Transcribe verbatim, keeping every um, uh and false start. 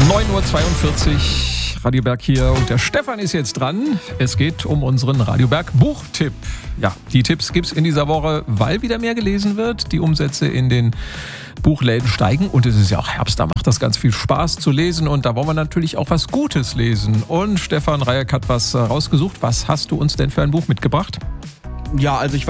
neun Uhr zweiundvierzig, Radio Berg hier und der Stefan ist jetzt dran. Es geht um unseren Radio Berg Buchtipp. Ja, die Tipps gibt's in dieser Woche, weil wieder mehr gelesen wird. Die Umsätze in den Buchläden steigen und es ist ja auch Herbst, da macht das ganz viel Spaß zu lesen und da wollen wir natürlich auch was Gutes lesen. Und Stefan Reyek hat was rausgesucht. Was hast du uns denn für ein Buch mitgebracht? Ja, also ich